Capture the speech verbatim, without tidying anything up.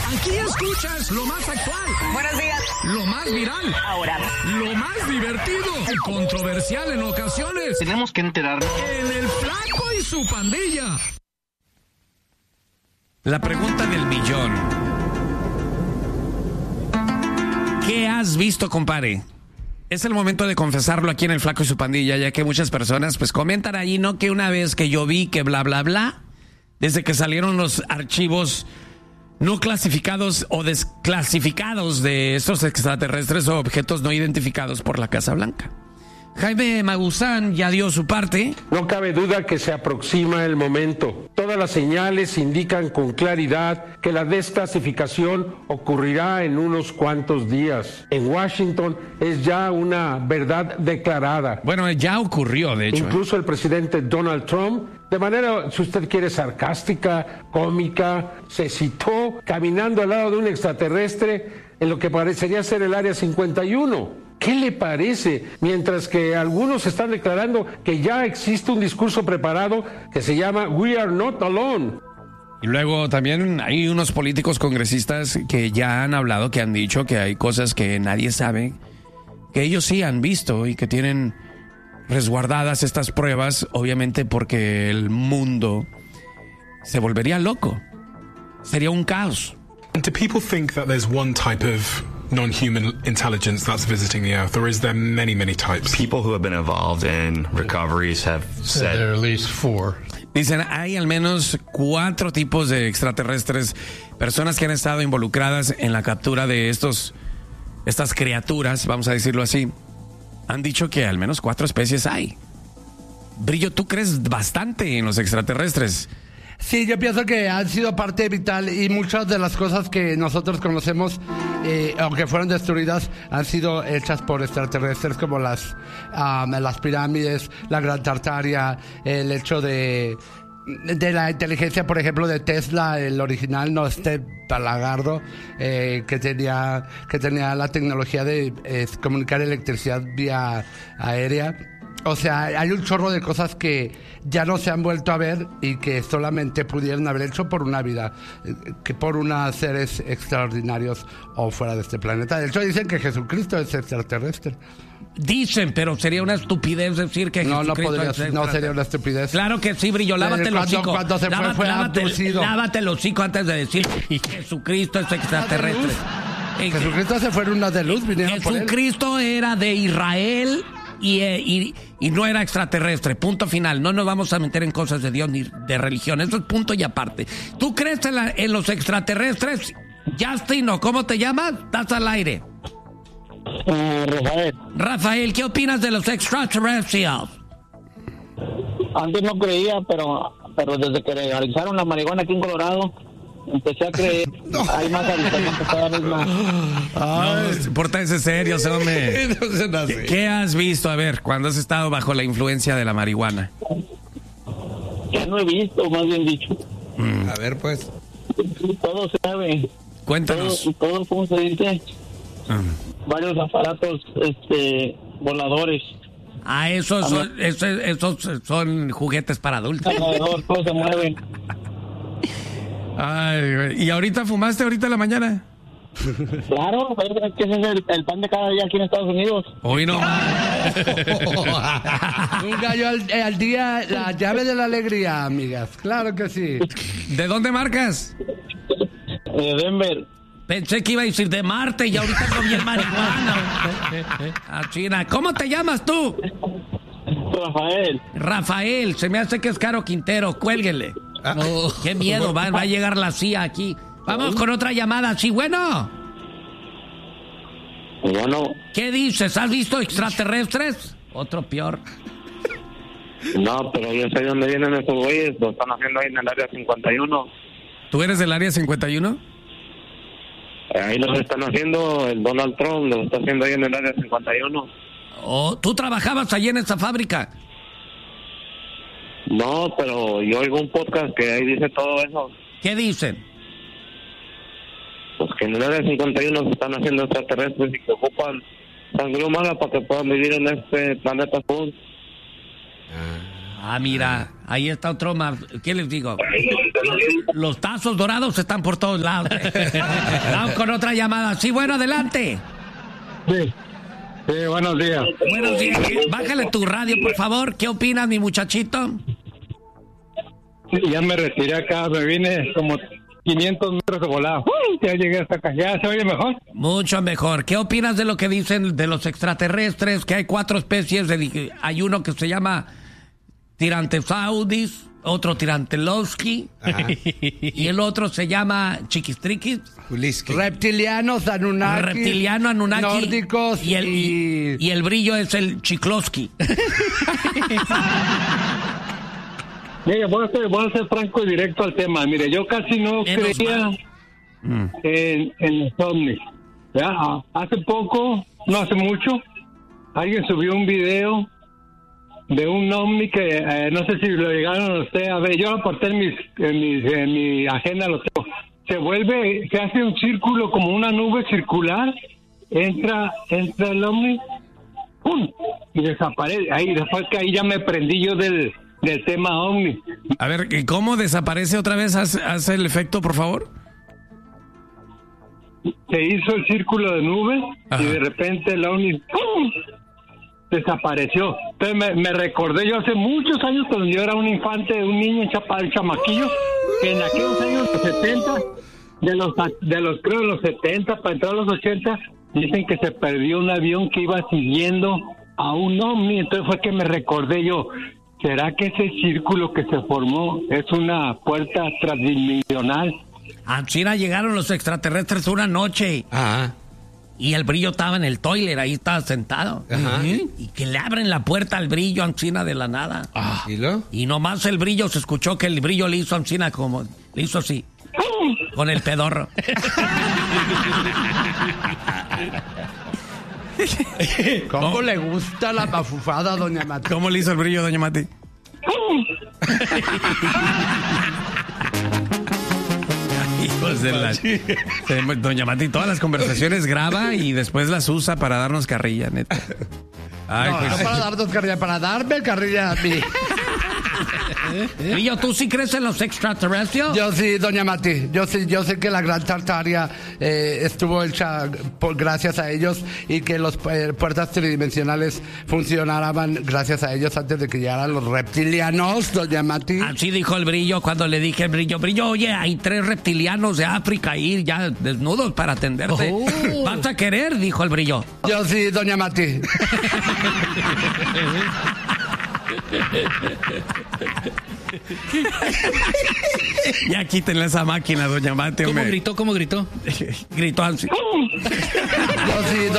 Aquí escuchas lo más actual. Buenos días. Lo más viral. Ahora. Lo más divertido y controversial en ocasiones. Tenemos que enterarnos. En El Flaco y su Pandilla. La pregunta del millón. ¿Qué has visto, compadre? Es el momento de confesarlo aquí en El Flaco y su Pandilla, ya que muchas personas pues comentan ahí, ¿no? Que una vez que yo vi que bla, bla, bla, desde que salieron los archivos no clasificados o desclasificados de estos extraterrestres o objetos no identificados por la Casa Blanca. Jaime Maussan ya dio su parte. No cabe duda que se aproxima el momento. Todas las señales indican con claridad que la desclasificación ocurrirá en unos cuantos días. En Washington es ya una verdad declarada. Bueno, ya ocurrió, de hecho. Incluso el presidente Donald Trump, de manera, si usted quiere, sarcástica, cómica, se citó caminando al lado de un extraterrestre en lo que parecería ser el Área cincuenta y uno. ¿Qué le parece? Mientras que algunos están declarando que ya existe un discurso preparado que se llama We Are Not Alone. Y luego también hay unos políticos congresistas que ya han hablado, que han dicho que hay cosas que nadie sabe, que ellos sí han visto y que tienen resguardadas estas pruebas, obviamente porque el mundo se volvería loco. Sería un caos. Do people think that there's one type of non-human intelligence that's visiting the Earth, or is there many, many types? People who have been involved in recoveries have said there are at least four. Dicen, hay al menos cuatro tipos de extraterrestres, personas que han estado involucradas en la captura de estos, estas criaturas, vamos a decirlo así. Han dicho que al menos cuatro especies hay. Brillo, ¿tú crees bastante en los extraterrestres? Sí, yo pienso que han sido parte vital y muchas de las cosas que nosotros conocemos, eh, aunque fueron destruidas, han sido hechas por extraterrestres, como las, um, las pirámides, la Gran Tartaria, el hecho de, de la inteligencia, por ejemplo, de Tesla, el original, no este Palagardo, eh, que tenía que tenía la tecnología de eh, comunicar electricidad vía aérea. O sea, hay un chorro de cosas que ya no se han vuelto a ver y que solamente pudieron haber hecho por una vida, que por unos seres extraordinarios o fuera de este planeta. De hecho, dicen que Jesucristo es extraterrestre. Dicen, pero sería una estupidez decir que no, Jesucristo no podría, es no sería una estupidez. Claro que sí, Brillo, lávate el hocico. Cuando se fue, fue lávate, abducido. lávate el hocico antes de decir Jesucristo es extraterrestre. Jesucristo se fue en una de luz, vinieron por él. Jesucristo era de Israel y, y, y no era extraterrestre. Punto final. No nos vamos a meter en cosas de Dios ni de religión. Eso es punto y aparte. ¿Tú crees en, la, en los extraterrestres? Justino, ¿cómo te llamas? Estás al aire. Uh, Rafael. Rafael, ¿qué opinas de los extraterrestres? Antes no creía, pero pero desde que legalizaron la marihuana aquí en Colorado, empecé a creer. No. Hay más avistamientos cada vez más. No, pórtense serios, hombre. No ¿Qué, ¿Qué has visto? A ver, cuando has estado bajo la influencia de la marihuana. Ya no he visto, más bien dicho. Mm. A ver, pues. Todo se sabe. Cuéntanos. Todo, todo ¿cómo se dice? Mm. Varios aparatos este, voladores. Ah, esos son, esos, esos son juguetes para adultos. Alrededor, todos se mueven. Ay, ¿y ahorita fumaste ahorita en la mañana? Claro, que ese es el, el pan de cada día aquí en Estados Unidos. Hoy no. Un gallo al, al día, la llave de la alegría, amigas. Claro que sí. ¿De dónde marcas? De Denver. Pensé que iba a decir de Marte y ahorita no vi el marihuana. A China. ¿Cómo te llamas tú? Rafael. Rafael, se me hace que es Caro Quintero. Cuélguenle. Oh, qué miedo, va, va a llegar la C I A aquí. Vamos con otra llamada. Sí, bueno. Bueno. ¿Qué dices? ¿Has visto extraterrestres? Otro peor. No, pero yo sé dónde vienen estos güeyes. Lo están haciendo ahí en el área cincuenta y uno. ¿Tú eres del área cincuenta y uno? Ahí los están haciendo, el Donald Trump lo está haciendo ahí en el área cincuenta y uno. Oh, ¿tú trabajabas allí en esa fábrica? No, pero yo oigo un podcast que ahí dice todo eso. ¿Qué dicen? Pues que en el área cincuenta y uno se están haciendo extraterrestres y que ocupan sangre humana para que puedan vivir en este planeta azul. Ah, mira, ahí está otro más. ¿Qué les digo? Los tazos dorados están por todos lados. Vamos con otra llamada. Sí, bueno, adelante. Sí, sí, buenos días. Buenos días. Bájale tu radio, por favor. ¿Qué opinas, mi muchachito? Ya me retiré acá, me vine como quinientos metros de volada. ¡Uy! Ya llegué hasta acá. ¿Ya se oye mejor? Mucho mejor. ¿Qué opinas de lo que dicen de los extraterrestres? Que hay cuatro especies. De, hay uno que se llama Tirantesaurus, otro Tirantelowski, y el otro se llama Chiquistriquis. Reptilianos, Anunnaki. Reptiliano, Anunnaki. Nórdicos y el, y... y el brillo es el Chiklovsky. Mire, voy a, ser, voy a ser franco y directo al tema. Mire, yo casi no Menos creía en, en los ovnis. ¿Ya? Hace poco, no hace mucho, alguien subió un video de un ovni que eh, no sé si lo llegaron a usted a ver. Yo lo aporté en, mis, en, mis, en mi agenda, lo tengo. Se vuelve, se hace un círculo como una nube circular, entra, entra el ovni, ¡pum! Y desaparece. Ahí, después que ahí ya me prendí yo del, del tema ovni. A ver, ¿cómo desaparece otra vez? Haz, haz el efecto, por favor. Se hizo el círculo de nube. Ajá. Y de repente el ovni ¡pum! Desapareció. Entonces me, me recordé yo hace muchos años cuando yo era un infante, un niño, un chapa, un chamaquillo, que en aquellos años de los setenta, de los, de los creo de los setenta para entrar a los ochenta, dicen que se perdió un avión que iba siguiendo a un ovni. Entonces fue que me recordé yo, ¿será que ese círculo que se formó es una puerta transdimensional? A China llegaron los extraterrestres una noche. Ajá. Y el brillo estaba en el toilet, ahí estaba sentado. Ajá. Y que le abren la puerta al brillo a Ancina de la nada. Ah. ¿Y lo? Y nomás el brillo, se escuchó que el brillo le hizo a Ancina como, le hizo así, con el pedorro. ¿Cómo, ¿Cómo le gusta la mafufada, doña Mati? ¿Cómo le hizo el brillo, doña Mati? Hijos de la... Doña Mati todas las conversaciones graba y después las usa para darnos carrilla, neta. Ay, no, pues... no para darnos carrilla, para darme carrilla a mí. Brillo, ¿tú sí crees en los extraterrestres? Yo sí, doña Mati. Yo sí, yo sé que la Gran Tartaria eh, estuvo hecha por, gracias a ellos y que las eh, puertas tridimensionales funcionaban gracias a ellos antes de que llegaran los reptilianos, doña Mati. Así dijo el brillo cuando le dije al brillo, brillo, oye, hay tres reptilianos de África ahí ya desnudos para atenderte. Oh. ¿Vas a querer? Dijo el brillo. Yo sí, doña Mati. Ya quítenle esa máquina, doña Mati. ¿Cómo hombre. gritó? ¿Cómo gritó? Gritó así. Yo sí,